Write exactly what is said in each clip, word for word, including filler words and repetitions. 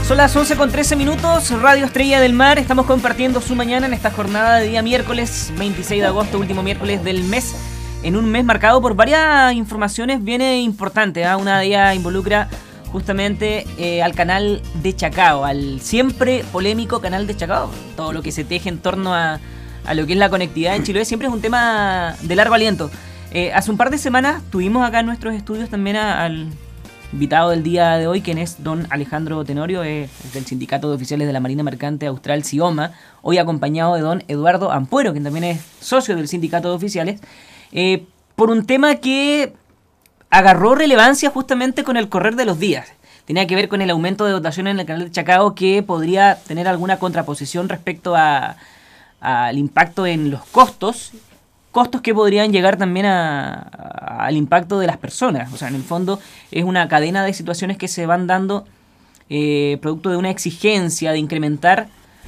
Son las once con trece minutos, Radio Estrella del Mar. Estamos compartiendo su mañana en esta jornada de día miércoles veintiséis de agosto, último miércoles del mes, en un mes marcado por varias informaciones bien importantes, ¿eh? Una de ellas involucra justamente eh, al canal de Chacao, al siempre polémico canal de Chacao. Todo lo que se teje en torno a, a lo que es la conectividad en Chiloé siempre es un tema de largo aliento. Eh, hace un par de semanas tuvimos acá en nuestros estudios también a, al invitado del día de hoy, quien es don Alejandro Tenorio, es del Sindicato de Oficiales de la Marina Mercante Austral, SIOMA, hoy acompañado de don Eduardo Ampuero, quien también es socio del Sindicato de Oficiales, eh, por un tema que agarró relevancia justamente con el correr de los días. Tenía que ver con el aumento de dotación en el canal de Chacao, que podría tener alguna contraposición respecto a, a, al impacto en los costos, costos que podrían llegar también a, a, al impacto de las personas. O sea, en el fondo es una cadena de situaciones que se van dando eh, producto de una exigencia de incrementar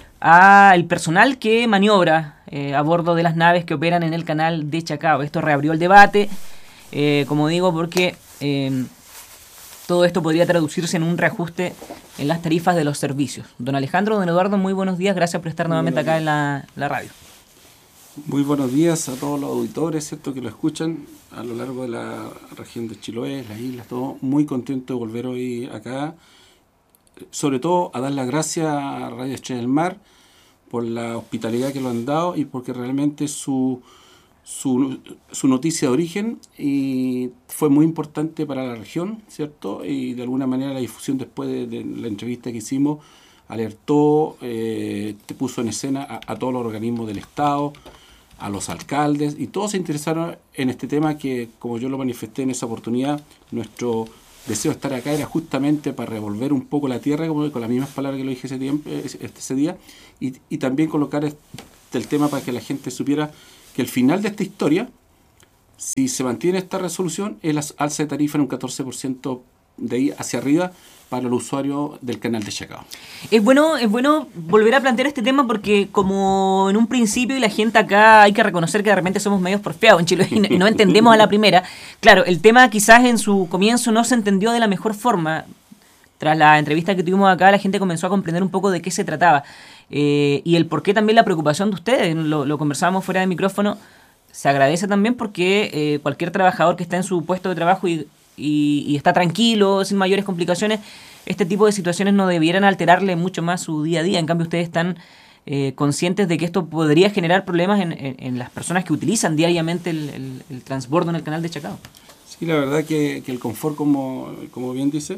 al personal que maniobra eh, a bordo de las naves que operan en el canal de Chacao. Esto reabrió el debate, eh, como digo, porque eh, todo esto podría traducirse en un reajuste en las tarifas de los servicios. Don Alejandro, don Eduardo, muy buenos días. Gracias por estar nuevamente acá en la, la radio. Muy buenos días a todos los auditores, ¿cierto?, que lo escuchan a lo largo de la región de Chiloé, las islas, todo. Muy contento de volver hoy acá. Sobre todo a dar las gracias a Radio Estrella del Mar por la hospitalidad que lo han dado y porque realmente su, su, su noticia de origen y fue muy importante para la región, ¿cierto? Y de alguna manera la difusión después de, de la entrevista que hicimos alertó, eh, te puso en escena a, a todos los organismos del Estado, a los alcaldes, y todos se interesaron en este tema que, como yo lo manifesté en esa oportunidad, nuestro deseo de estar acá era justamente para revolver un poco la tierra, como con las mismas palabras que lo dije ese, tiempo, ese, ese día, y, y también colocar este, el tema para que la gente supiera que el final de esta historia, si se mantiene esta resolución, es la alza de tarifa en un catorce por ciento de ahí hacia arriba para los usuarios del canal de Chacao. Es bueno, es bueno volver a plantear este tema porque como en un principio y la gente acá hay que reconocer que de repente somos medios porfiados en Chile y no, y no entendemos a la primera. Claro, el tema quizás en su comienzo no se entendió de la mejor forma. Tras la entrevista que tuvimos acá, la gente comenzó a comprender un poco de qué se trataba. Eh, y el por qué también la preocupación de ustedes, lo, lo conversábamos fuera de micrófono, se agradece también porque eh, cualquier trabajador que está en su puesto de trabajo y Y, y está tranquilo, sin mayores complicaciones, este tipo de situaciones no debieran alterarle mucho más su día a día. En cambio, ustedes están eh, conscientes de que esto podría generar problemas en, en, en las personas que utilizan diariamente el, el, el transbordo en el canal de Chacao. Sí, la verdad que, que el confort, como, como bien dice,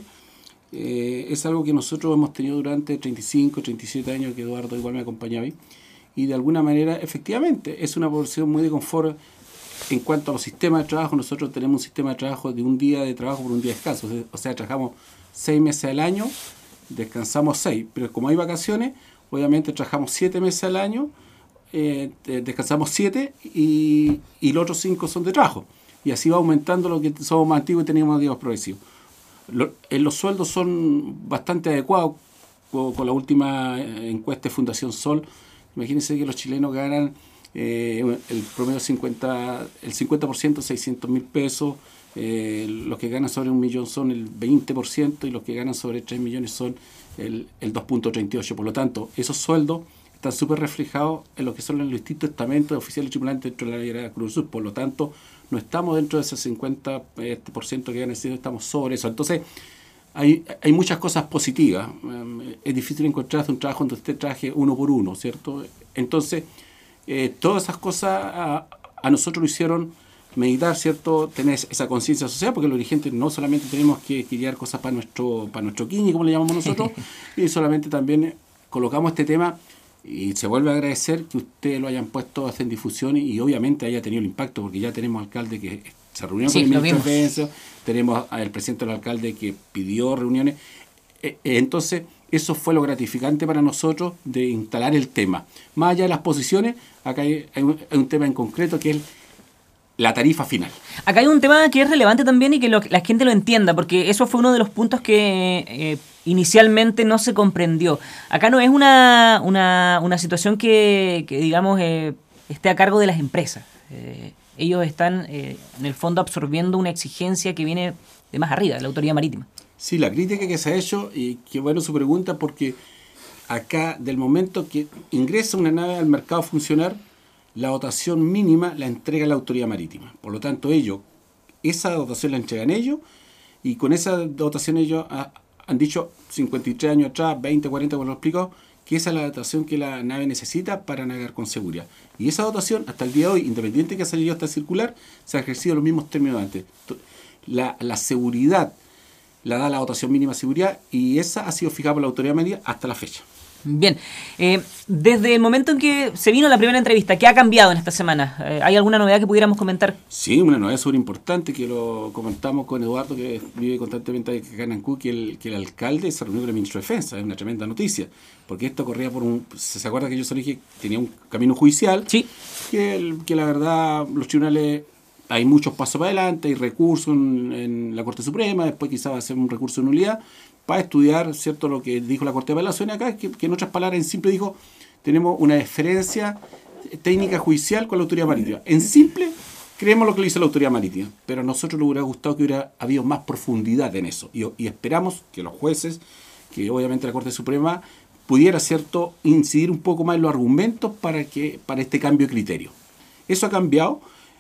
eh, es algo que nosotros hemos tenido durante treinta y cinco, treinta y siete años, que Eduardo igual me acompañaba ahí, y de alguna manera, efectivamente, es una posición muy de confort. En cuanto a los sistemas de trabajo, nosotros tenemos un sistema de trabajo de un día de trabajo por un día de descanso. O sea, trabajamos seis meses al año, descansamos seis. Pero como hay vacaciones, obviamente trabajamos siete meses al año, eh, descansamos siete y, y los otros cinco son de trabajo. Y así va aumentando lo que somos más antiguos y tenemos días progresivos. Lo, eh, los sueldos son bastante adecuados con, con la última encuesta de Fundación Sol. Imagínense que los chilenos ganan Eh, el promedio cincuenta, el cincuenta por ciento, seiscientos mil pesos, eh, los que ganan sobre un millón son el veinte por ciento y los que ganan sobre tres millones son el, el dos punto treinta y ocho por ciento. Por lo tanto, esos sueldos están súper reflejados en lo que son los distintos estamentos de oficiales tripulantes dentro de la Liga Cruz Sur. Por lo tanto, no estamos dentro de ese cincuenta por ciento que ganan, sino estamos sobre eso. Entonces, hay, hay muchas cosas positivas. Um, es difícil encontrar un trabajo donde usted trabaje uno por uno, ¿cierto? Entonces, Eh, todas esas cosas a, a nosotros lo hicieron meditar, ¿cierto? Tener esa conciencia social, porque los dirigentes no solamente tenemos que criar cosas para nuestro para nuestro quini, como le llamamos nosotros, y solamente también colocamos este tema y se vuelve a agradecer que ustedes lo hayan puesto en difusión y, y obviamente haya tenido el impacto, porque ya tenemos alcalde que se reunió sí, con el ministro de Defensa, tenemos al presidente del alcalde que pidió reuniones, eh, eh, entonces eso fue lo gratificante para nosotros de instalar el tema. Más allá de las posiciones, acá hay, hay, un, hay un tema en concreto que es la tarifa final. Acá hay un tema que es relevante también y que lo, la gente lo entienda, porque eso fue uno de los puntos que eh, inicialmente no se comprendió. Acá no es una, una, una situación que, que digamos, eh, esté a cargo de las empresas. Eh, ellos están, eh, en el fondo, absorbiendo una exigencia que viene de más arriba, de la autoridad marítima. Sí, la crítica que se ha hecho, y qué bueno su pregunta, porque acá, del momento que ingresa una nave al mercado a funcionar, la dotación mínima la entrega la autoridad marítima. Por lo tanto, ellos, esa dotación la entregan ellos, y con esa dotación ellos ha, han dicho cincuenta y tres años atrás, veinte, cuarenta, como lo explico, que esa es la dotación que la nave necesita para navegar con seguridad. Y esa dotación, hasta el día de hoy, independiente de que haya salido esta circular, se ha ejercido los mismos términos de antes. La, la seguridad la da la dotación mínima de seguridad, y esa ha sido fijada por la autoridad marítima hasta la fecha. Bien, eh, desde el momento en que se vino la primera entrevista, ¿qué ha cambiado en esta semana? Eh, ¿Hay alguna novedad que pudiéramos comentar? Sí, una novedad súper importante que lo comentamos con Eduardo, que vive constantemente acá en Ancú, que el, que el alcalde se reunió con el ministro de Defensa. Es una tremenda noticia, porque esto corría por un... ¿Se acuerda que yo se lo dije? Tenía un camino judicial, sí, que, el, que la verdad los tribunales... Hay muchos pasos para adelante, hay recursos en, en la Corte Suprema, después quizás va a hacer un recurso de nulidad para estudiar, ¿cierto?, lo que dijo la Corte de Apelaciones acá, que, que en otras palabras, en simple dijo, tenemos una diferencia técnica judicial con la autoridad marítima. En simple, creemos lo que le dice la autoridad marítima, pero a nosotros nos hubiera gustado que hubiera habido más profundidad en eso, y, y esperamos que los jueces, que obviamente la Corte Suprema, pudiera, ¿cierto?, incidir un poco más en los argumentos para, que, para este cambio de criterio. Eso ha cambiado.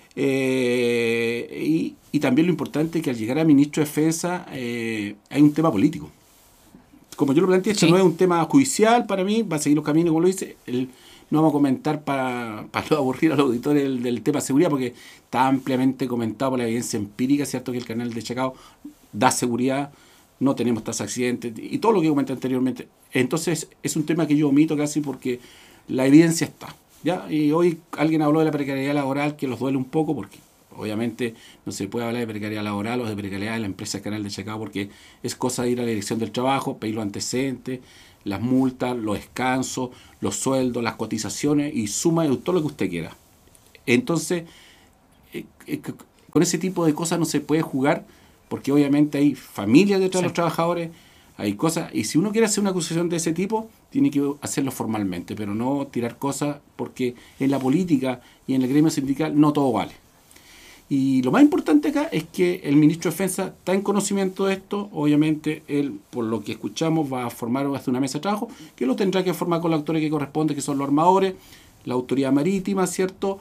Eh, y, y también lo importante es que al llegar a ministro de Defensa eh, hay un tema político. Como yo lo planteé, esto sí. No es un tema judicial para mí, va a seguir los caminos como lo dice. El, no vamos a comentar para, para no aburrir a los auditores del, del tema de seguridad, porque está ampliamente comentado por la evidencia empírica, cierto que el canal de Chacao da seguridad, no tenemos tasas de accidentes y todo lo que comenté anteriormente. Entonces es un tema que yo omito casi porque la evidencia está. ¿Ya? Y hoy alguien habló de la precariedad laboral, que los duele un poco, porque obviamente no se puede hablar de precariedad laboral o de precariedad de la empresa Canal de Chacao, porque es cosa de ir a la dirección del trabajo, pedir los antecedentes, las multas, los descansos, los sueldos, las cotizaciones, y suma de todo lo que usted quiera. Entonces, eh, eh, con ese tipo de cosas no se puede jugar, porque obviamente hay familias detrás sí. de los trabajadores, hay cosas, y si uno quiere hacer una acusación de ese tipo, tiene que hacerlo formalmente, pero no tirar cosas, porque en la política y en el gremio sindical no todo vale. Y lo más importante acá es que el ministro de Defensa está en conocimiento de esto. Obviamente él, por lo que escuchamos, va a formar hasta una mesa de trabajo, que lo tendrá que formar con los actores que corresponde, que son los armadores, la autoridad marítima, ¿cierto?,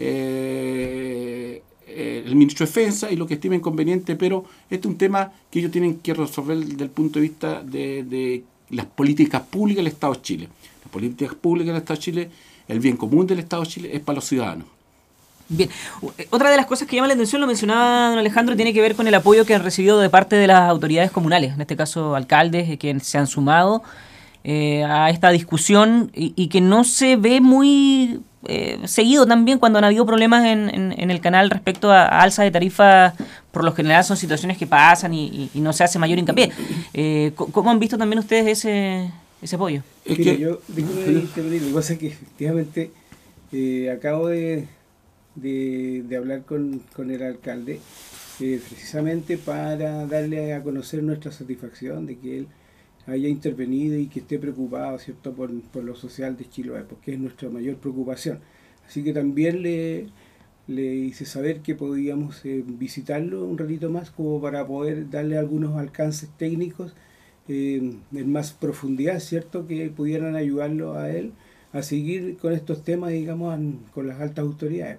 eh, el ministro de Defensa y lo que estimen conveniente, pero este es un tema que ellos tienen que resolver desde el punto de vista de, de las políticas públicas del Estado de Chile. Las políticas públicas del Estado de Chile, el bien común del Estado de Chile es para los ciudadanos. Bien, otra de las cosas que llama la atención, lo mencionaba don Alejandro, tiene que ver con el apoyo que han recibido de parte de las autoridades comunales, en este caso alcaldes, que se han sumado eh, a esta discusión y, y que no se ve muy eh, seguido también cuando han habido problemas en, en, en el canal respecto a, a alza de tarifas. Por lo general son situaciones que pasan y, y, y no se hace mayor hincapié. Eh, ¿Cómo han visto también ustedes ese, ese apoyo? Es que Mira, yo, disculpe intervenir, lo que pasa es que efectivamente eh, acabo de... De, de hablar con, con el alcalde eh, precisamente para darle a conocer nuestra satisfacción de que él haya intervenido y que esté preocupado, ¿cierto?, por, por lo social de Chiloé, porque es nuestra mayor preocupación. Así que también le, le hice saber que podíamos eh, visitarlo un ratito más como para poder darle algunos alcances técnicos eh, en más profundidad, ¿cierto?, que pudieran ayudarlo a él a seguir con estos temas, digamos, en, con las altas autoridades.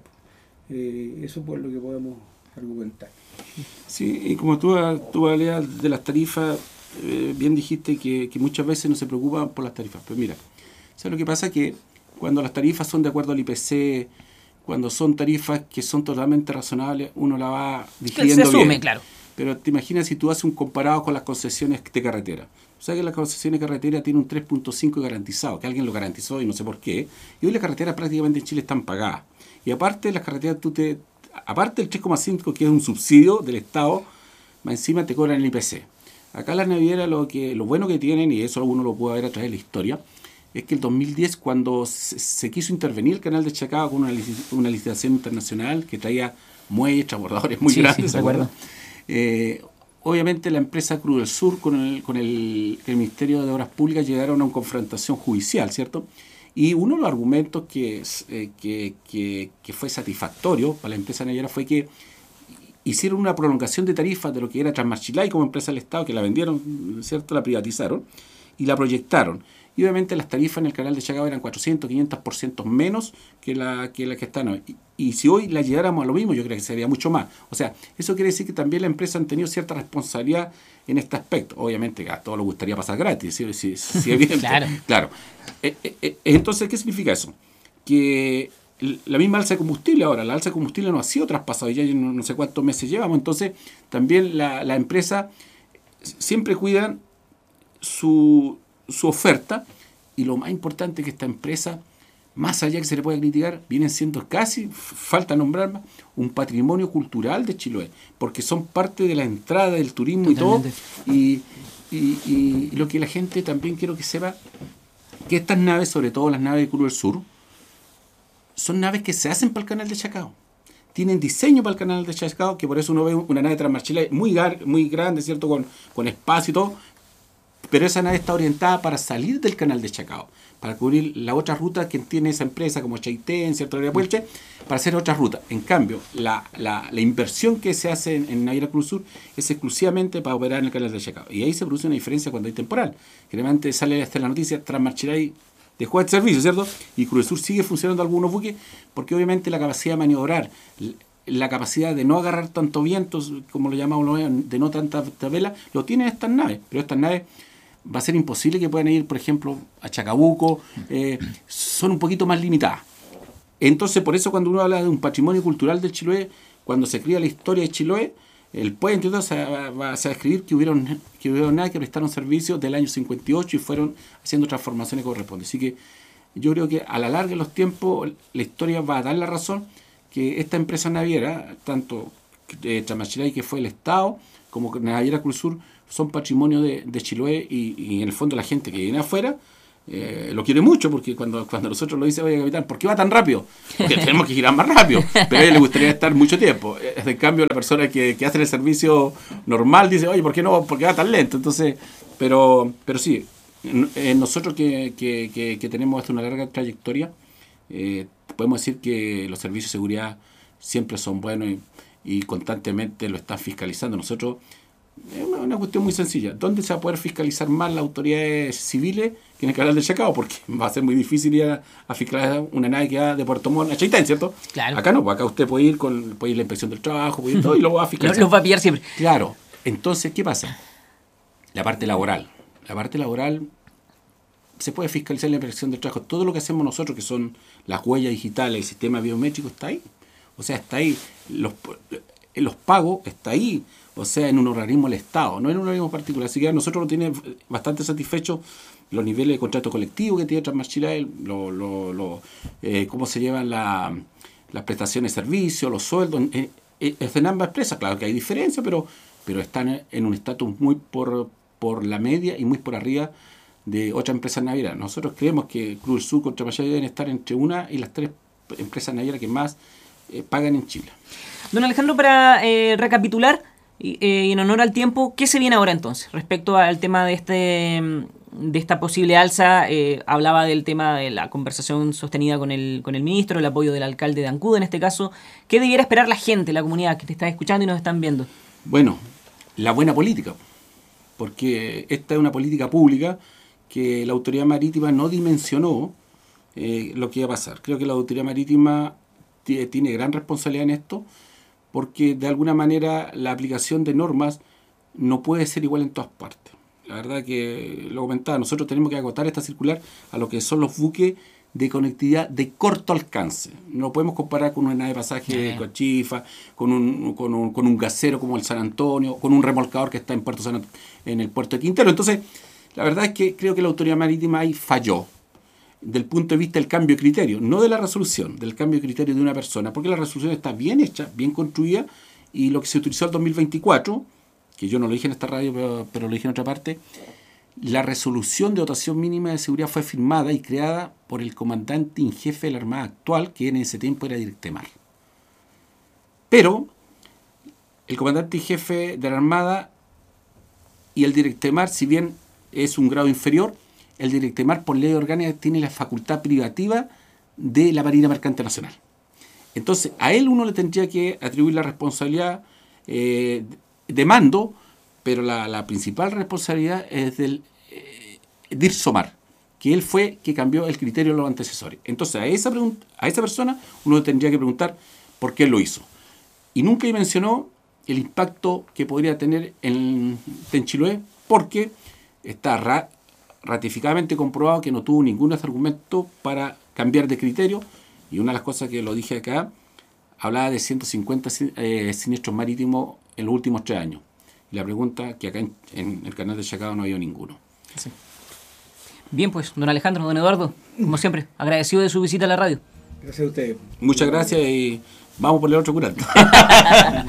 Eh, eso por lo que podemos argumentar. Sí, y como tú, tú hablabas de las tarifas, eh, bien dijiste que, que muchas veces no se preocupan por las tarifas. Pero mira, ¿sabes lo que pasa? Que cuando las tarifas son de acuerdo al I P C, cuando son tarifas que son totalmente razonables, uno la va digiriendo se asume, bien. Claro. Pero te imaginas si tú haces un comparado con las concesiones de carretera. O sea que las concesiones de carretera tienen un tres punto cinco garantizado, que alguien lo garantizó y no sé por qué. Y hoy las carreteras prácticamente en Chile están pagadas. Y aparte las carreteras, tú te, aparte del tres coma cinco, que es un subsidio del Estado, más encima te cobran el I P C. Acá las navieras lo que lo bueno que tienen, y eso uno lo puede ver a través de la historia, es que el dos mil diez, cuando se, se quiso intervenir el canal de Chacao con una, una licitación internacional que traía muelles, transbordadores muy sí, grandes, sí, ¿se acuerdan? Eh, obviamente la empresa Cruz del Sur con el, con el, el Ministerio de Obras Públicas llegaron a una confrontación judicial, ¿cierto? Y uno de los argumentos que, eh, que, que, que fue satisfactorio para la empresa naviera fue que hicieron una prolongación de tarifas de lo que era Transmarchilay como empresa del Estado, que la vendieron, ¿cierto? La privatizaron y la proyectaron. Y obviamente las tarifas en el canal de Chacao eran cuatrocientos, quinientos por ciento menos que la que, la que están hoy. Y, y si hoy la lleváramos a lo mismo, yo creo que sería mucho más. O sea, eso quiere decir que también la empresa han tenido cierta responsabilidad en este aspecto. Obviamente a todos les gustaría pasar gratis, si, si, si evidente. Claro. claro. Eh, eh, eh, entonces, ¿qué significa eso? Que la misma alza de combustible ahora, la alza de combustible no ha sido traspasada, ya no, no sé cuántos meses llevamos. Entonces, también la, la empresa siempre cuidan su... su oferta, y lo más importante es que esta empresa, más allá que se le pueda criticar, vienen siendo casi, falta nombrar más, un patrimonio cultural de Chiloé, porque son parte de la entrada del turismo. Totalmente. Y todo, y, y, y lo que la gente también quiero que sepa, que estas naves, sobre todo las naves de Cruz del Sur, son naves que se hacen para el canal de Chacao. Tienen diseño para el canal de Chacao, que por eso uno ve una nave de Transmarchilay muy, gar, muy grande, ¿cierto? Con, con espacio y todo. Pero esa nave está orientada para salir del canal de Chacao, para cubrir la otra ruta que tiene esa empresa, como Chaitén, ¿cierto? Puelche, para hacer otra ruta. En cambio, la, la, la inversión que se hace en, en Naviera Cruz Sur es exclusivamente para operar en el canal de Chacao. Y ahí se produce una diferencia cuando hay temporal. Generalmente sale hasta la noticia, Transmarchilay dejó de servicio, ¿cierto? Y Cruz Sur sigue funcionando algunos buques, porque obviamente la capacidad de maniobrar, la capacidad de no agarrar tanto viento, como lo llamamos, de no tanta vela, lo tienen estas naves. Pero estas naves va a ser imposible que puedan ir, por ejemplo, a Chacabuco, eh, son un poquito más limitadas. Entonces, por eso cuando uno habla de un patrimonio cultural del Chiloé, cuando se cría la historia de Chiloé, el puente se va, va a escribir que hubieron, que hubieron nada que prestaron servicio del año cincuenta y ocho y fueron haciendo transformaciones que corresponden. Así que yo creo que a la larga de los tiempos la historia va a dar la razón que esta empresa naviera, tanto eh, Transmarchilay, que fue el Estado, como Naviera Cruz Sur, son patrimonio de, de Chiloé, y, y en el fondo la gente que viene afuera eh, lo quiere mucho, porque cuando, cuando nosotros lo dice, oye capitán, ¿por qué va tan rápido? Porque tenemos que girar más rápido, pero a él le gustaría estar mucho tiempo. En cambio, la persona que, que hace el servicio normal dice, oye, ¿por qué no? ¿Por qué va tan lento? Entonces, pero, pero sí, eh, nosotros que, que, que, que tenemos hasta una larga trayectoria, eh, podemos decir que los servicios de seguridad siempre son buenos y, y constantemente lo están fiscalizando. Nosotros, es una, una cuestión muy sencilla. ¿Dónde se va a poder fiscalizar más las autoridades civiles que en el canal del Chacao? Porque va a ser muy difícil ir a, a fiscalizar una nave que va de Puerto Montt a Chaitén, ¿cierto? Claro. Acá no, acá usted puede ir con puede ir la inspección del trabajo, puede ir todo y lo va a fiscalizar. Los va a pillar siempre. Claro. Entonces, ¿qué pasa? La parte laboral. La parte laboral se puede fiscalizar la inspección del trabajo. Todo lo que hacemos nosotros, que son las huellas digitales, el sistema biométrico, está ahí. O sea, está ahí. Los, los pagos, está ahí. O sea, en un organismo del Estado, no en un organismo particular. Así que nosotros lo tiene bastante satisfecho los niveles de contrato colectivo que tiene Transmarchilay, lo, lo, lo, eh, cómo se llevan la, las prestaciones de servicio, los sueldos. Eh, eh, es en ambas empresas, claro que hay diferencia, pero, pero están en un estatus muy por, por la media y muy por arriba de otras empresas navieras. Nosotros creemos que Cruz del Sur con Transmarchilay deben estar entre una y las tres empresas navieras que más eh, pagan en Chile. Don Alejandro, para eh, recapitular, y eh, en honor al tiempo, ¿qué se viene ahora entonces? Respecto al tema de este de esta posible alza, eh, hablaba del tema de la conversación sostenida con el con el ministro, el apoyo del alcalde de Ancud en este caso. ¿Qué debiera esperar la gente, la comunidad que te está escuchando y nos están viendo? Bueno, la buena política, porque esta es una política pública que la autoridad marítima no dimensionó eh, lo que iba a pasar. Creo que la autoridad marítima t- tiene gran responsabilidad en esto, porque de alguna manera la aplicación de normas no puede ser igual en todas partes. La verdad que lo comentaba, nosotros tenemos que acotar esta circular a lo que son los buques de conectividad de corto alcance. No lo podemos comparar con una nave de pasaje de Cochifa, con un, con, un, con un gasero como el San Antonio, con un remolcador que está en Puerto San, en el puerto de Quintero. Entonces, la verdad es que creo que la autoridad marítima ahí falló del punto de vista del cambio de criterio, no de la resolución, del cambio de criterio de una persona, porque la resolución está bien hecha, bien construida, y lo que se utilizó el dos mil veinticuatro, que yo no lo dije en esta radio, pero, pero lo dije en otra parte, la resolución de dotación mínima de seguridad fue firmada y creada por el comandante en jefe de la Armada actual, que en ese tiempo era Directemar. Pero el comandante en jefe de la Armada y el Directemar, si bien es un grado inferior, el Directemar por ley orgánica tiene la facultad privativa de la Marina Mercante Nacional. Entonces, a él uno le tendría que atribuir la responsabilidad eh, de mando, pero la, la principal responsabilidad es del eh, Dirsomar, que él fue que cambió el criterio de los antecesores. Entonces a esa, a esa persona uno tendría que preguntar por qué lo hizo. Y nunca mencionó el impacto que podría tener en Tenchiloé, porque está ra ratificadamente comprobado que no tuvo ningún argumento para cambiar de criterio. Y una de las cosas que lo dije acá, hablaba de ciento cincuenta eh, siniestros marítimos en los últimos tres años. Y la pregunta, que acá en, en el canal de Chacao no ha habido ninguno. Sí. Bien, pues, don Alejandro, don Eduardo, como siempre, agradecido de su visita a la radio. Gracias a ustedes. Muchas gracias y vamos por el otro curante.